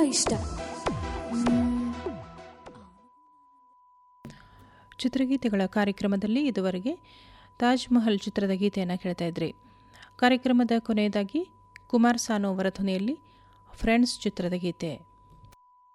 ಇಷ್ಟ. ಚಿತ್ರಗೀತೆಗಳ ಕಾರ್ಯಕ್ರಮದಲ್ಲಿ ಇದುವರೆಗೆ ತಾಜ್ ಮಹಲ್ ಚಿತ್ರದ ಗೀತೆಯನ್ನು ಕೇಳ್ತಾ ಇದ್ರಿ. ಕಾರ್ಯಕ್ರಮದ ಕೊನೆಯದಾಗಿ ಕುಮಾರ್ ಸಾನು ಅವರ ಧ್ವನಿಯಲ್ಲಿ ಫ್ರೆಂಡ್ಸ್ ಚಿತ್ರದ ಗೀತೆ.